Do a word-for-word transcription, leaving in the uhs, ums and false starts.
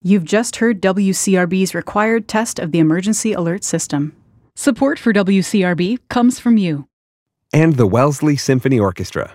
You've just heard W C R B's required test of the emergency alert system. Support for W C R B comes from you. And the Wellesley Symphony Orchestra.